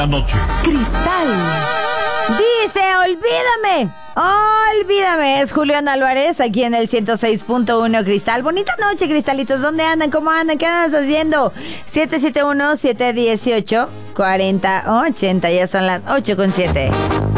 Noche. Cristal. Dice, olvídame, es Julián Álvarez, aquí en el 106.1 Cristal. Bonita noche, cristalitos, ¿dónde andan? ¿Cómo andan? ¿Qué andas haciendo? 771-718-4080, ya son las 8:07.